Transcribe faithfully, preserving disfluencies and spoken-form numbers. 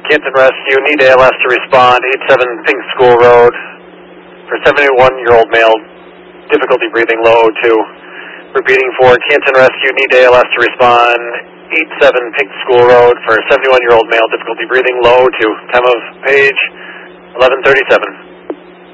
Canton Rescue, need A L S to respond, eight seven Pink School Road, for seventy-one-year-old male, difficulty breathing, low O two. Repeating for Canton Rescue, need A L S to respond, eight seven Pink School Road, for seventy-one-year-old male, difficulty breathing, low O two. Time of page, eleven thirty-seven.